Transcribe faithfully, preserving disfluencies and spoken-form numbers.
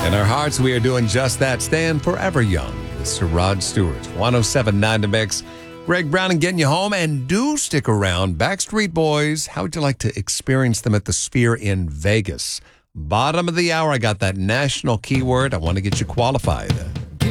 In our hearts, we are doing just that. Staying forever young. This is Rod Stewart, one oh seven point nine The Mix. Greg Brown and getting you home. And do stick around. Backstreet Boys, how would you like to experience them at the Sphere in Vegas? Bottom of the hour, I got that national keyword. I want to get you qualified.